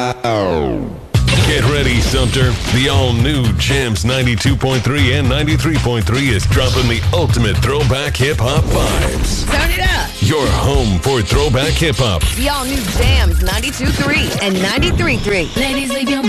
Get ready, Sumter. The all-new Jams 92.3 and 93.3 is dropping the ultimate throwback hip-hop vibes. Turn it up. Your home for throwback hip-hop. The all-new Jams 92.3 and 93.3. Ladies, leave your